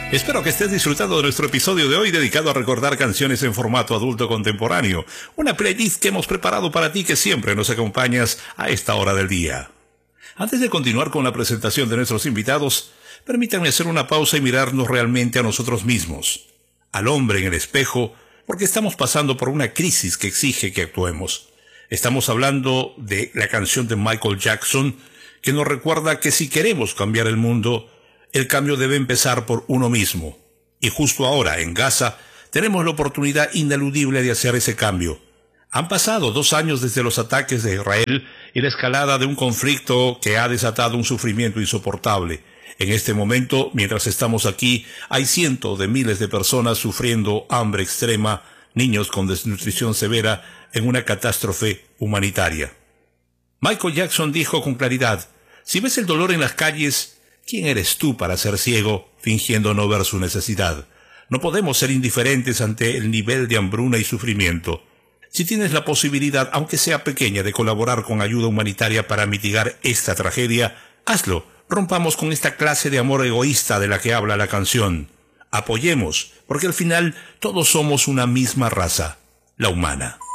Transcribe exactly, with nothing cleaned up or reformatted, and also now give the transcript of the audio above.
Espero que estés disfrutando de nuestro episodio de hoy dedicado a recordar canciones en formato adulto contemporáneo. Una playlist que hemos preparado para ti que siempre nos acompañas a esta hora del día. Antes de continuar con la presentación de nuestros invitados, permítanme hacer una pausa y mirarnos realmente a nosotros mismos, al hombre en el espejo, porque estamos pasando por una crisis que exige que actuemos. Estamos hablando de la canción de Michael Jackson, que nos recuerda que si queremos cambiar el mundo, el cambio debe empezar por uno mismo. Y justo ahora, en Gaza, tenemos la oportunidad ineludible de hacer ese cambio. Han pasado dos años desde los ataques de Israel y la escalada de un conflicto que ha desatado un sufrimiento insoportable. En este momento, mientras estamos aquí, hay cientos de miles de personas sufriendo hambre extrema, niños con desnutrición severa, en una catástrofe humanitaria. Michael Jackson dijo con claridad: si ves el dolor en las calles, ¿quién eres tú para ser ciego, fingiendo no ver su necesidad? No podemos ser indiferentes ante el nivel de hambruna y sufrimiento. Si tienes la posibilidad, aunque sea pequeña, de colaborar con ayuda humanitaria para mitigar esta tragedia, hazlo. Rompamos con esta clase de amor egoísta de la que habla la canción. Apoyemos, porque al final todos somos una misma raza, la humana.